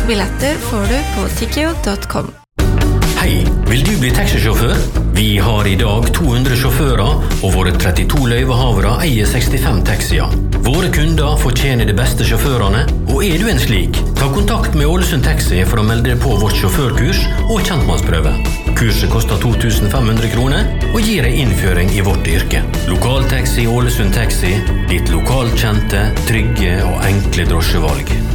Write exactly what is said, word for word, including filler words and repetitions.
Billetter får du på tikkio punktum com. Hei, vil du bli taxisjåfør? Vi har i dag to hundre sjåfører, og våre trettito løyvehavere eier sekstifem taxier. Våre kunder fortjener de beste sjåførene, og er du en slik? Ta kontakt med Ålesund Taxi for å melde deg på vårt sjåførkurs og kjentmannsprøve. Kurset koster to tusen fem hundre kroner og gir deg innføring i vårt yrke. Lokaltaxi Ålesund Taxi, ditt lokalkjente, trygge og enkle drosjevalg.